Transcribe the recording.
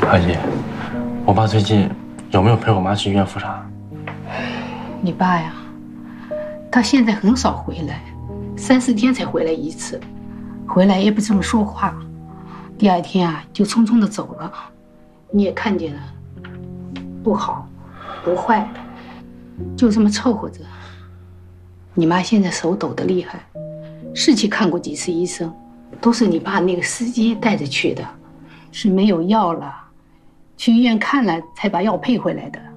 阿姨，我爸最近有没有陪我妈去医院复查？ 你爸呀，他现在很少回来，3、4天才回来一次，回来也不这么说话，第2天啊就匆匆的走了。你也看见了，不好，不坏，就这么凑合着。你妈现在手抖得厉害，是去看过几次医生，都是你爸那个司机带着去的，是没有药了，去医院看了才把药配回来的。